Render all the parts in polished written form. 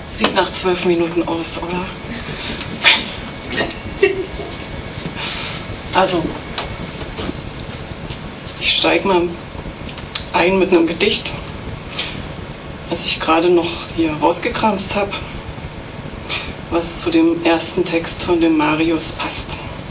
Sieht nach 12 Minuten aus, oder? Also, ich steige mal ein mit einem Gedicht, was ich gerade noch hier rausgekramst habe, was zu dem ersten Text von dem Marius passt.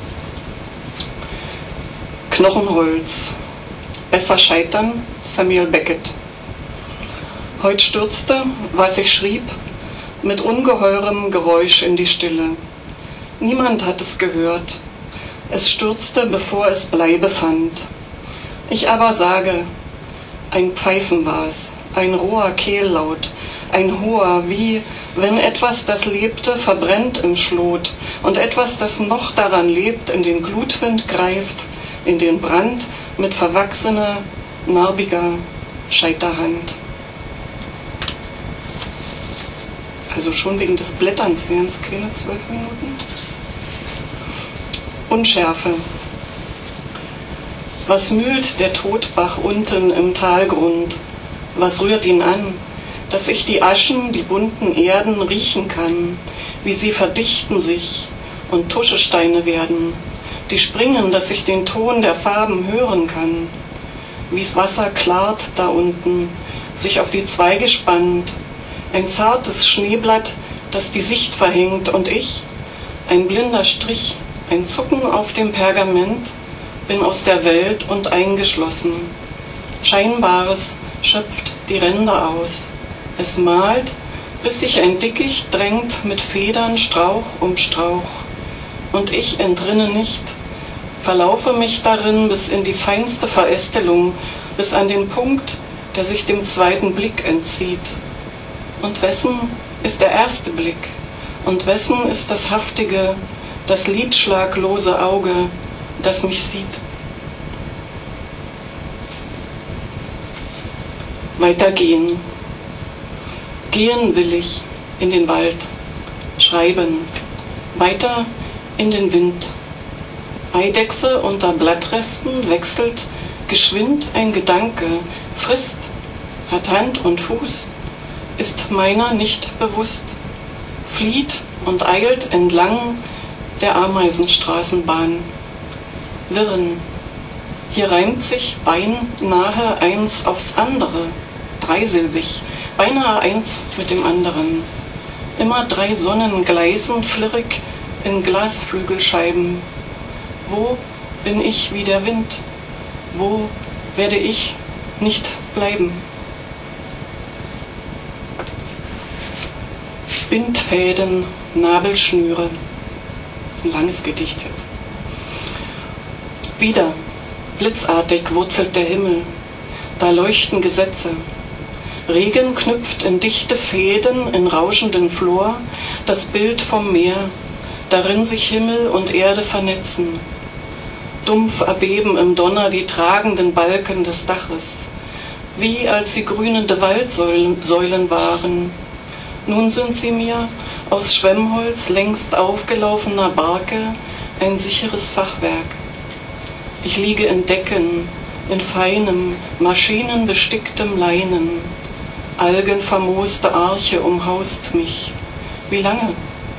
Knochenholz. Besser scheitern, Samuel Beckett. Heut stürzte, was ich schrieb, mit ungeheurem Geräusch in die Stille. Niemand hat es gehört. Es stürzte, bevor es Bleibe fand. Ich aber sage, ein Pfeifen war es, ein roher Kehllaut, ein hoher, wie wenn etwas, das lebte, verbrennt im Schlot und etwas, das noch daran lebt, in den Glutwind greift, in den Brand mit verwachsener, narbiger Scheiterhand. Also schon wegen des Blätterns wären es keine 12 Minuten. Unschärfe. Was mühlt der Todbach unten im Talgrund? Was rührt ihn an, dass ich die Aschen, die bunten Erden riechen kann, wie sie verdichten sich und Tuschesteine werden, die springen, dass ich den Ton der Farben hören kann, wie's Wasser klart da unten, sich auf die Zweige spannt, ein zartes Schneeblatt, das die Sicht verhängt, und ich, ein blinder Strich, ein Zucken auf dem Pergament, bin aus der Welt und eingeschlossen. Scheinbares schöpft die Ränder aus. Es malt, bis sich ein Dickicht drängt mit Federn Strauch um Strauch. Und ich entrinne nicht, verlaufe mich darin bis in die feinste Verästelung, bis an den Punkt, der sich dem zweiten Blick entzieht. Und wessen ist der erste Blick? Und wessen ist das haftige, das lidschlaglose Auge, das mich sieht? Weitergehen. Gehen will ich in den Wald. Schreiben. Weiter in den Wind. Eidechse unter Blattresten wechselt geschwind ein Gedanke, frisst, hat Hand und Fuß, ist meiner nicht bewusst, flieht und eilt entlang der Ameisenstraßenbahn. Wirren. Hier reimt sich beinahe eins aufs andere, dreisilbig, beinahe eins mit dem anderen. Immer 3 Sonnen gleißen flirrig in Glasflügelscheiben. Wo bin ich wie der Wind? Wo werde ich nicht bleiben? Bindfäden, Nabelschnüre. Ein langes Gedicht jetzt. Wieder, blitzartig wurzelt der Himmel. Da leuchten Gesetze. Regen knüpft in dichte Fäden in rauschenden Flor das Bild vom Meer, darin sich Himmel und Erde vernetzen. Dumpf erbeben im Donner die tragenden Balken des Daches, wie als sie grünende Waldsäulen waren. Nun sind sie mir aus Schwemmholz längst aufgelaufener Barke ein sicheres Fachwerk. Ich liege in Decken, in feinem, maschinenbesticktem Leinen. Algenvermooste Arche umhaust mich. Wie lang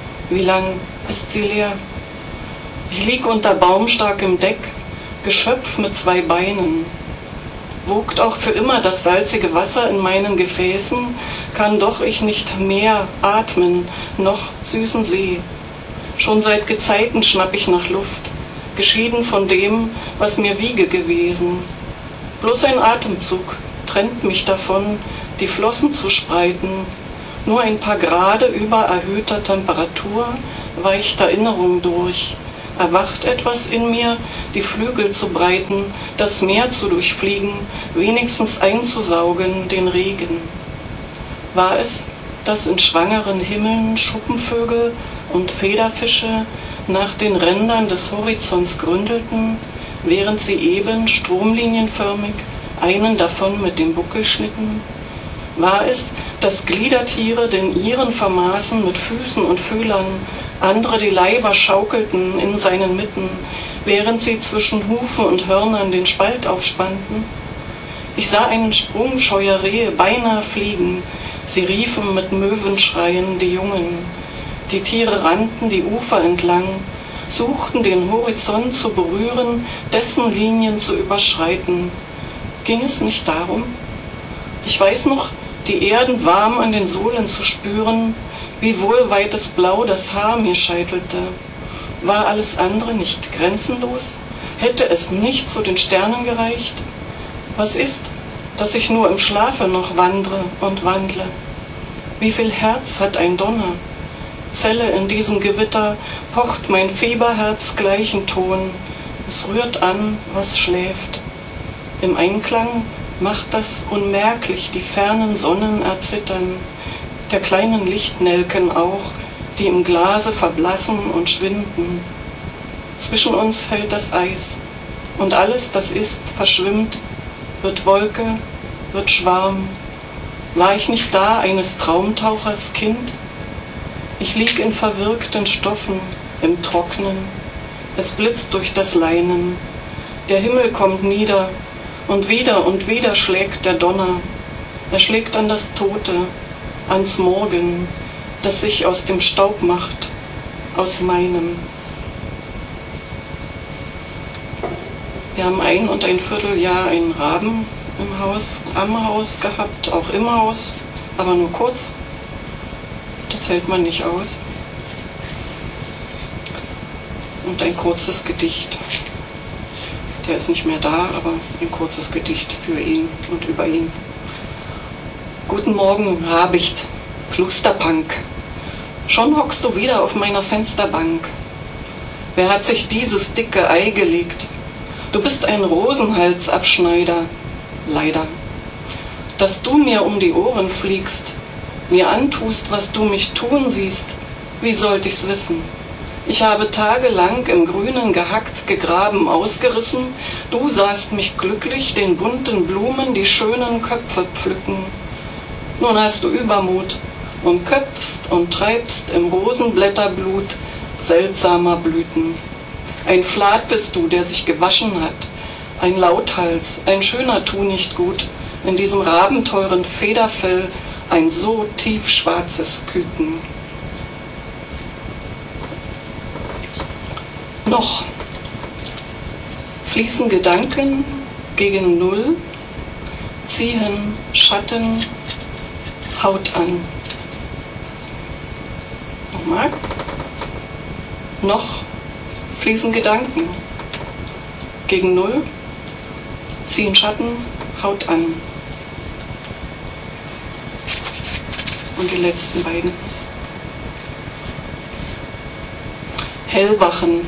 ist sie leer? Ich lieg unter baumstarkem Deck, Geschöpf mit 2 Beinen. Wogt auch für immer das salzige Wasser in meinen Gefäßen, kann doch ich nicht mehr atmen, noch süßen See. Schon seit Gezeiten schnapp ich nach Luft, geschieden von dem, was mir Wiege gewesen. Bloß ein Atemzug trennt mich davon, die Flossen zu spreiten. Nur ein paar Grade über erhöhter Temperatur weicht Erinnerung durch. Erwacht etwas in mir, die Flügel zu breiten, das Meer zu durchfliegen, wenigstens einzusaugen, den Regen. War es, dass in schwangeren Himmeln Schuppenvögel und Federfische nach den Rändern des Horizonts gründelten, während sie eben stromlinienförmig einen davon mit dem Buckel schnitten? War es, dass Gliedertiere den ihren vermaßen mit Füßen und Fühlern, andere die Leiber schaukelten in seinen Mitten, während sie zwischen Hufen und Hörnern den Spalt aufspannten? Ich sah einen Sprung scheuer Rehe beinahe fliegen, Sie riefen mit Möwenschreien die Jungen. Die Tiere rannten die Ufer entlang, suchten den Horizont zu berühren, dessen Linien zu überschreiten. Ging es nicht darum? Ich weiß noch, die Erden warm an den Sohlen zu spüren, wie wohlweites Blau das Haar mir scheitelte. War alles andere nicht grenzenlos? Hätte es nicht zu den Sternen gereicht? Was ist, dass ich nur im Schlafe noch wandre und wandle? Wie viel Herz hat ein Donner? Zelle in diesem Gewitter pocht mein Fieberherz gleichen Ton. Es rührt an, was schläft. Im Einklang macht das unmerklich die fernen Sonnen erzittern, der kleinen Lichtnelken auch, die im Glase verblassen und schwinden. Zwischen uns fällt das Eis, und alles, das ist, verschwimmt, wird Wolke, wird Schwarm. War ich nicht da, eines Traumtauchers Kind? Ich lieg in verwirkten Stoffen, im Trocknen. Es blitzt durch das Leinen. Der Himmel kommt nieder, und wieder schlägt der Donner. Er schlägt an das Tote, ans Morgen, das sich aus dem Staub macht, aus meinem. Wir haben 1,25 Jahr einen Raben am Haus gehabt, auch im Haus, aber nur kurz. Das hält man nicht aus. Und ein kurzes Gedicht. Der ist nicht mehr da, aber ein kurzes Gedicht für ihn und über ihn. Guten Morgen, Habicht, Klusterpank. Schon hockst du wieder auf meiner Fensterbank. Wer hat sich dieses dicke Ei gelegt? Du bist ein Rosenhalsabschneider, leider. Dass du mir um die Ohren fliegst, mir antust, was du mich tun siehst, wie sollt ich's wissen? Ich habe tagelang im Grünen gehackt, gegraben, ausgerissen. Du sahst mich glücklich, den bunten Blumen die schönen Köpfe pflücken. Nun hast du Übermut und köpfst und treibst im Rosenblätterblut seltsamer Blüten. Ein Flat bist du, der sich gewaschen hat, ein Lauthals, ein schöner Tunichtgut, in diesem rabenteuren Federfell ein so tiefschwarzes Küken. Noch fließen Gedanken gegen Null, ziehen Schatten, Haut an. Nochmal. Noch fließen Gedanken gegen Null, ziehen Schatten, Haut an. Und die letzten beiden. Hellwachen,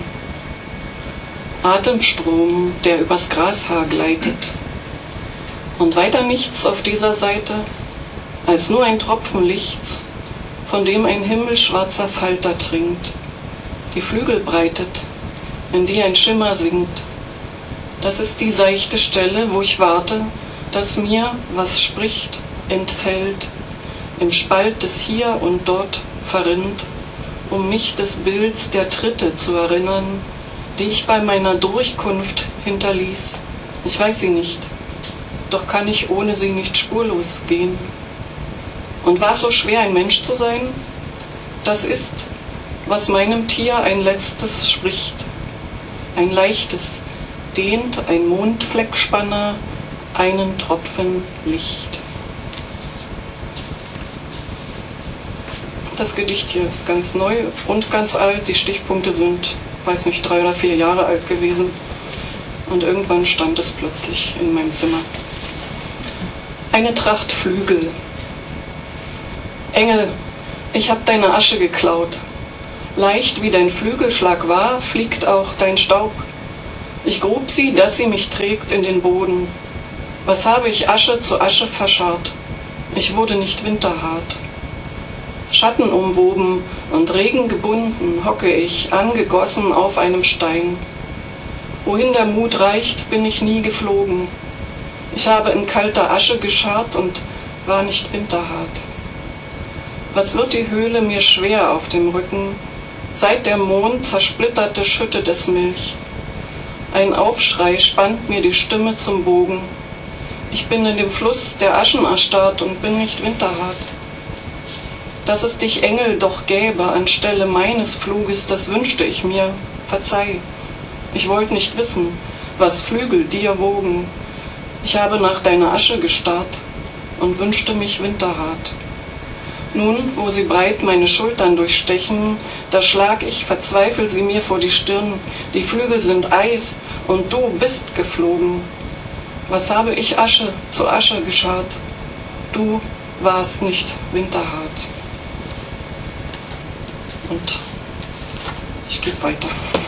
Atemstrom, der übers Grashaar gleitet. Und weiter nichts auf dieser Seite, als nur ein Tropfen Lichts, von dem ein himmelschwarzer Falter trinkt, die Flügel breitet, in die ein Schimmer singt. Das ist die seichte Stelle, wo ich warte, dass mir, was spricht, entfällt, im Spalt des Hier und Dort verrinnt, um mich des Bilds der Tritte zu erinnern, die ich bei meiner Durchkunft hinterließ. Ich weiß sie nicht, doch kann ich ohne sie nicht spurlos gehen. Und war es so schwer, ein Mensch zu sein? Das ist, was meinem Tier ein letztes spricht. Ein leichtes dehnt ein Mondfleckspanner einen Tropfen Licht. Das Gedicht hier ist ganz neu und ganz alt. Die Stichpunkte sind, weiß nicht, 3 oder 4 Jahre alt gewesen. Und irgendwann stand es plötzlich in meinem Zimmer. Eine Tracht Flügel. Engel, ich hab deine Asche geklaut. Leicht wie dein Flügelschlag war, fliegt auch dein Staub. Ich grub sie, dass sie mich trägt in den Boden. Was habe ich Asche zu Asche verscharrt? Ich wurde nicht winterhart. Schatten umwoben und Regen gebunden hocke ich, angegossen auf einem Stein. Wohin der Mut reicht, bin ich nie geflogen. Ich habe in kalter Asche gescharrt und war nicht winterhart. Was wird die Höhle mir schwer auf dem Rücken, seit der Mond zersplitterte schüttet es Milch. Ein Aufschrei spannt mir die Stimme zum Bogen. Ich bin in dem Fluss der Aschen erstarrt und bin nicht winterhart. Dass es dich Engel doch gäbe anstelle meines Fluges, das wünschte ich mir, verzeih. Ich wollte nicht wissen, was Flügel dir wogen. Ich habe nach deiner Asche gestarrt und wünschte mich winterhart. Nun, wo sie breit meine Schultern durchstechen, da schlag ich, verzweifel sie mir vor die Stirn. Die Flügel sind Eis und du bist geflogen. Was habe ich Asche zu Asche gescharrt? Du warst nicht winterhart. Und ich gebe weiter.